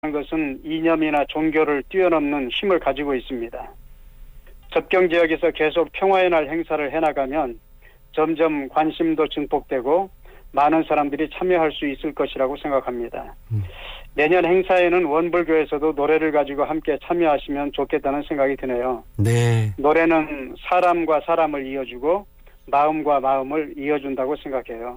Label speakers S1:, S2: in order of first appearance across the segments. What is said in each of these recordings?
S1: 것은 이념이나 종교를 뛰어넘는 힘을 가지고 있습니다. 접경 지역에서 계속 평화의 날 행사를 해나가면 점점 관심도 증폭되고 많은 사람들이 참여할 수 있을 것이라고 생각합니다. 내년 행사에는 원불교에서도 노래를 가지고 함께 참여하시면 좋겠다는 생각이 드네요.
S2: 네.
S1: 노래는 사람과 사람을 이어주고 마음과 마음을 이어준다고 생각해요.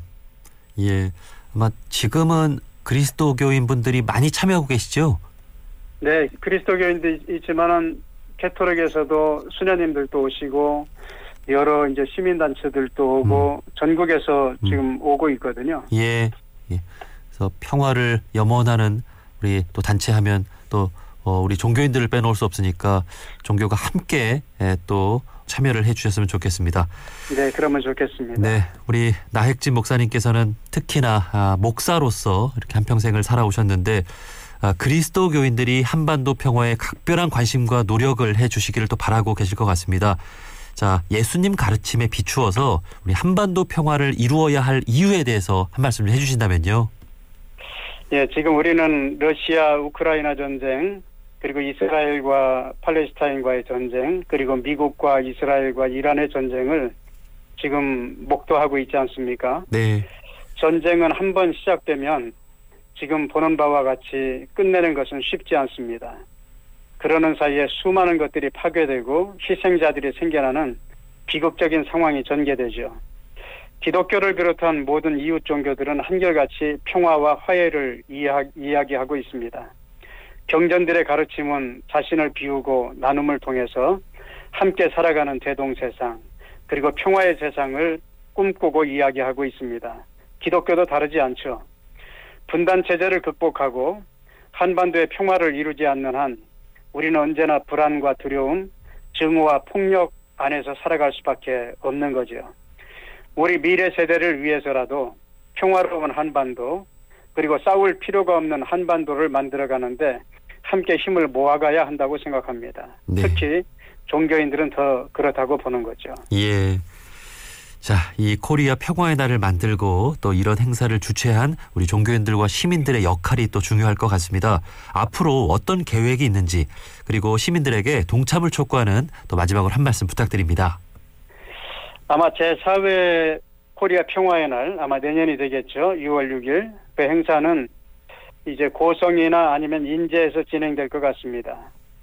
S2: 예. 아마 지금은 그리스도교인 분들이 많이 참여하고 계시죠?
S1: 네, 그리스도교인도 있지만은 캐토릭에서도 수녀님들도 오시고 여러 이제 시민단체들도 오고 전국에서 지금 오고 있거든요.
S2: 예. 예. 그래서 평화를 염원하는 우리 또 단체하면 또 우리 종교인들을 빼놓을 수 없으니까 종교가 함께 또 참여를 해주셨으면 좋겠습니다.
S1: 네, 그러면 좋겠습니다.
S2: 네, 우리 나핵진 목사님께서는 특히나 목사로서 이렇게 한평생을 살아오셨는데 그리스도교인들이 한반도 평화에 각별한 관심과 노력을 해주시기를 또 바라고 계실 것 같습니다. 자, 예수님 가르침에 비추어서 우리 한반도 평화를 이루어야 할 이유에 대해서 한 말씀 해주신다면요.
S1: 예, 지금 우리는 러시아 우크라이나 전쟁, 그리고 이스라엘과 팔레스타인과의 전쟁, 그리고 미국과 이스라엘과 이란의 전쟁을 지금 목도하고 있지 않습니까?
S2: 네.
S1: 전쟁은 한 번 시작되면 지금 보는 바와 같이 끝내는 것은 쉽지 않습니다. 그러는 사이에 수많은 것들이 파괴되고 희생자들이 생겨나는 비극적인 상황이 전개되죠. 기독교를 비롯한 모든 이웃 종교들은 한결같이 평화와 화해를 이야기하고 있습니다. 경전들의 가르침은 자신을 비우고 나눔을 통해서 함께 살아가는 대동세상, 그리고 평화의 세상을 꿈꾸고 이야기하고 있습니다. 기독교도 다르지 않죠. 분단 체제를 극복하고 한반도의 평화를 이루지 않는 한 우리는 언제나 불안과 두려움, 증오와 폭력 안에서 살아갈 수밖에 없는 거죠. 우리 미래 세대를 위해서라도 평화로운 한반도, 그리고 싸울 필요가 없는 한반도를 만들어가는데 함께 힘을 모아가야 한다고 생각합니다.
S2: 네.
S1: 특히 종교인들은 더 그렇다고 보는 거죠.
S2: 예. 자, 이 코리아 평화의 날을 만들고 또 이런 행사를 주최한 우리 종교인들과 시민들의 역할이 또 중요할 것 같습니다. 앞으로 어떤 계획이 있는지, 그리고 시민들에게 동참을 촉구하는 또 마지막으로 한 말씀 부탁드립니다.
S1: 아마 제4회 코리아 평화의 날, 아마 내년이 되겠죠. 6월 6일. 그 행사는 이제 고성이나 아니면 인제에서 진행될 것 같습니다.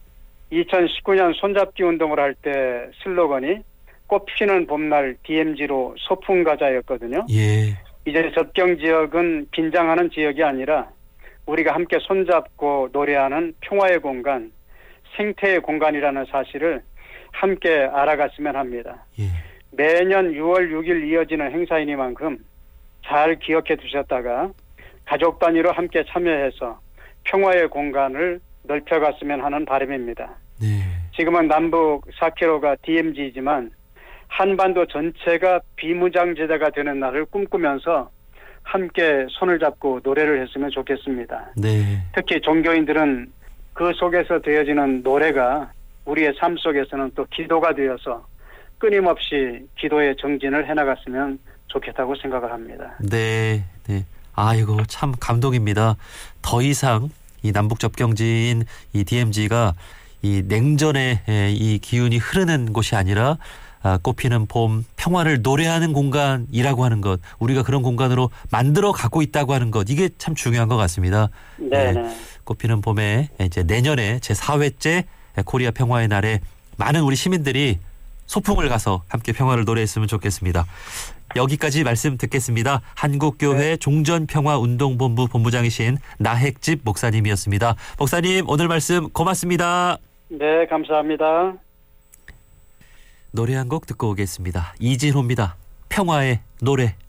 S1: 2019년 손잡기 운동을 할 때 슬로건이 꽃피는 봄날 DMZ로 소풍 가자였거든요.
S2: 예.
S1: 이제 접경 지역은 긴장하는 지역이 아니라 우리가 함께 손잡고 노래하는 평화의 공간, 생태의 공간이라는 사실을 함께 알아갔으면 합니다.
S2: 예.
S1: 매년 6월 6일 이어지는 행사이니만큼 잘 기억해 두셨다가 가족 단위로 함께 참여해서 평화의 공간을 넓혀갔으면 하는 바람입니다.
S2: 네.
S1: 지금은 남북 4km가 DMZ이지만 한반도 전체가 비무장지대가 되는 날을 꿈꾸면서 함께 손을 잡고 노래를 했으면 좋겠습니다.
S2: 네.
S1: 특히 종교인들은 그 속에서 되어지는 노래가 우리의 삶 속에서는 또 기도가 되어서 끊임없이 기도의 정진을 해나갔으면 좋겠다고 생각을 합니다.
S2: 네. 네. 아이고, 참 감동입니다. 더 이상 이 남북 접경지인 이 DMZ가 이 냉전의 이 기운이 흐르는 곳이 아니라 꽃피는 봄, 평화를 노래하는 공간이라고 하는 것, 우리가 그런 공간으로 만들어 가고 있다고 하는 것, 이게 참 중요한 것 같습니다.
S1: 네.
S2: 꽃피는 봄에 이제 내년에 제4회째 코리아 평화의 날에 많은 우리 시민들이 소풍을 가서 함께 평화를 노래했으면 좋겠습니다. 여기까지 말씀 듣겠습니다. 한국교회 종전평화운동본부 본부장이신 나핵집 목사님이었습니다. 목사님, 오늘 말씀 고맙습니다.
S1: 네, 감사합니다.
S2: 노래 한 곡 듣고 오겠습니다. 이진호입니다. 평화의 노래.